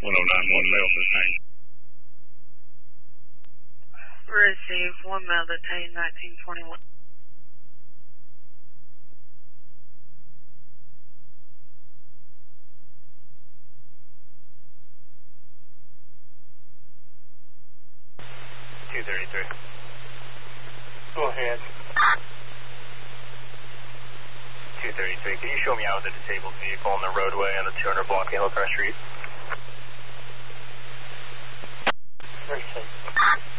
1091 male detained. Receive 1 male detained, 1921. Go ahead. 233, can you show me out with a disabled vehicle on the roadway on the 200 block of Hillcrest Street? Very safe.